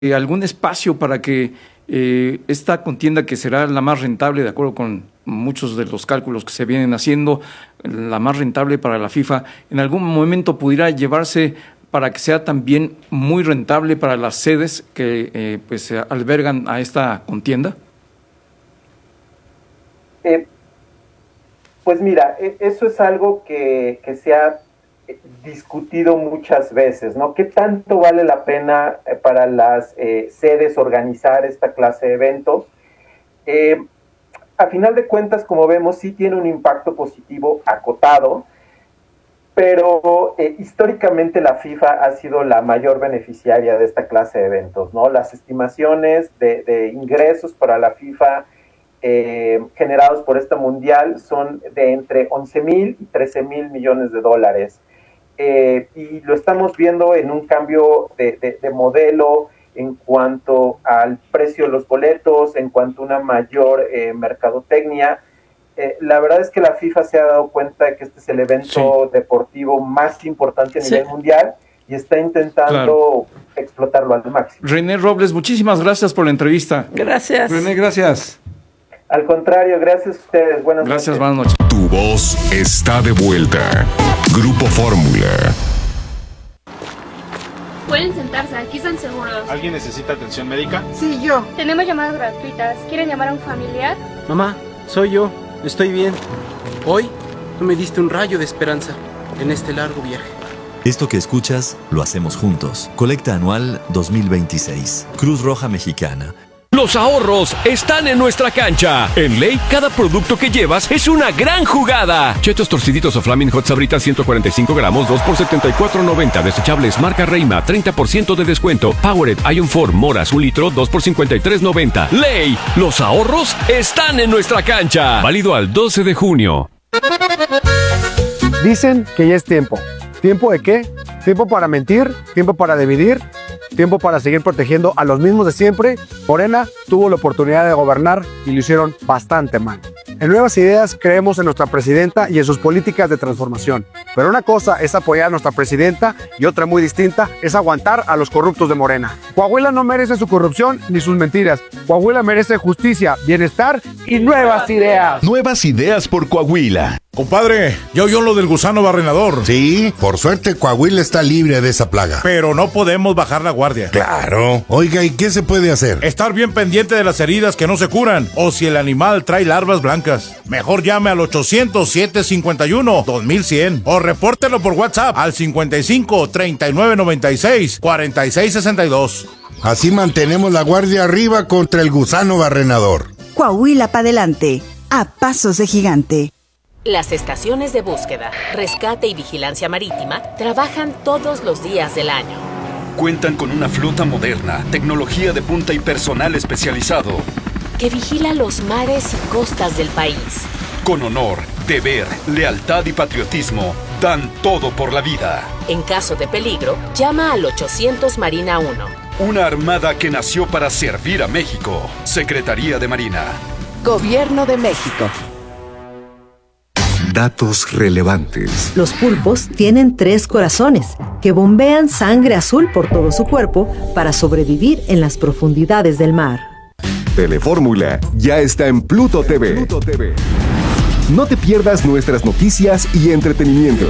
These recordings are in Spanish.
algún espacio para que esta contienda, que será la más rentable, de acuerdo con muchos de los cálculos que se vienen haciendo, la más rentable para la FIFA, en algún momento pudiera llevarse para que sea también muy rentable para las sedes que pues albergan a esta contienda? Pues mira, eso es algo que se ha discutido muchas veces, ¿no? ¿Qué tanto vale la pena para las sedes organizar esta clase de eventos? A final de cuentas, como vemos, sí tiene un impacto positivo acotado, pero históricamente la FIFA ha sido la mayor beneficiaria de esta clase de eventos, ¿no? Las estimaciones de ingresos para la FIFA generados por esta mundial son de entre 11,000 y 13,000 millones de dólares. Y lo estamos viendo en un cambio de modelo en cuanto al precio de los boletos, en cuanto a una mayor mercadotecnia. La verdad es que la FIFA se ha dado cuenta de que este es el evento deportivo más importante a nivel mundial y está intentando explotarlo al máximo. René Robles, muchísimas gracias por la entrevista. Gracias. René, gracias. Al contrario, gracias a ustedes. Buenas noches. Buenas noches. Tu voz está de vuelta. Grupo Fórmula. Pueden sentarse, aquí están seguros. ¿Alguien necesita atención médica? Sí, yo. Tenemos llamadas gratuitas. ¿Quieren llamar a un familiar? Mamá, soy yo. Estoy bien. Hoy tú me diste un rayo de esperanza en este largo viaje. Esto que escuchas, lo hacemos juntos. Colecta anual 2026. Cruz Roja Mexicana. Los ahorros están en nuestra cancha. En Ley, cada producto que llevas es una gran jugada. Chetos torciditos o Flaming Hot Sabritas 145 gramos, 2 por $74.90. Desechables marca Reima, 30% de descuento. Powered Ion 4 Moras, 1 litro, 2 por $53.90. Ley, los ahorros están en nuestra cancha. Válido al 12 de junio. Dicen que ya es tiempo. ¿Tiempo de qué? Tiempo para mentir, tiempo para dividir, tiempo para seguir protegiendo a los mismos de siempre. Morena tuvo la oportunidad de gobernar y lo hicieron bastante mal. En Nuevas Ideas creemos en nuestra presidenta y en sus políticas de transformación. Pero una cosa es apoyar a nuestra presidenta y otra muy distinta es aguantar a los corruptos de Morena. Coahuila no merece su corrupción ni sus mentiras. Coahuila merece justicia, bienestar y nuevas ideas. Nuevas ideas por Coahuila. Compadre, ¿ya oyó lo del gusano barrenador? Sí, por suerte Coahuila está libre de esa plaga. Pero no podemos bajar la guardia. Claro. Oiga, ¿y qué se puede hacer? Estar bien pendiente de las heridas que no se curan, o si el animal trae larvas blancas. Mejor llame al 800-751-2100 o repórtelo por WhatsApp al 55-3996-4662. Así mantenemos la guardia arriba contra el gusano barrenador. Coahuila para adelante, a pasos de gigante. Las estaciones de búsqueda, rescate y vigilancia marítima trabajan todos los días del año. Cuentan con una flota moderna, tecnología de punta y personal especializado que vigila los mares y costas del país. Con honor, deber, lealtad y patriotismo, dan todo por la vida. En caso de peligro, llama al 800 Marina 1. Una armada que nació para servir a México. Secretaría de Marina. Gobierno de México. Datos relevantes. Los pulpos tienen 3 corazones que bombean sangre azul por todo su cuerpo para sobrevivir en las profundidades del mar. Telefórmula ya está en Pluto TV. No te pierdas nuestras noticias y entretenimiento.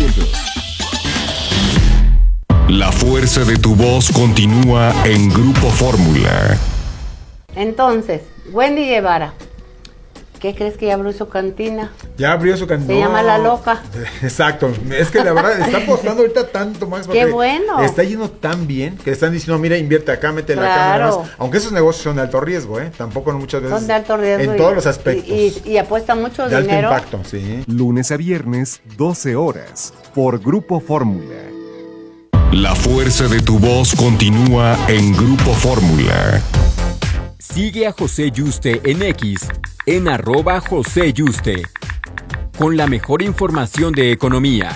La fuerza de tu voz continúa en Grupo Fórmula. Entonces, Wendy Guevara, ¿qué crees que ya abrió su cantina? Ya abrió su cantina. Se llama La Loca. Exacto. Es que la verdad está apostando ahorita tanto más. ¡Qué bueno! Está yendo tan bien que le están diciendo, mira, invierte acá, métele acá. Aunque esos negocios son de alto riesgo, Tampoco muchas veces. Son de alto riesgo. En todos los aspectos. Y apuesta mucho de dinero. Alto impacto, sí. Lunes a viernes, 12 horas, por Grupo Fórmula. La fuerza de tu voz continúa en Grupo Fórmula. Sigue a José Yuste en X, en @JoséYuste, con la mejor información de economía.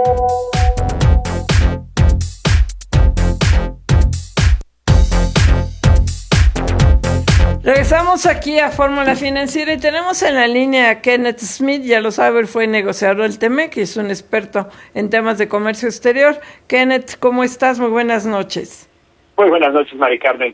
Regresamos aquí a Fórmula Financiera y tenemos en la línea a Kenneth Smith, ya lo sabe, fue negociador del TEMEC y es un experto en temas de comercio exterior. Kenneth, ¿cómo estás? Muy buenas noches. Muy buenas noches, Mari Carmen.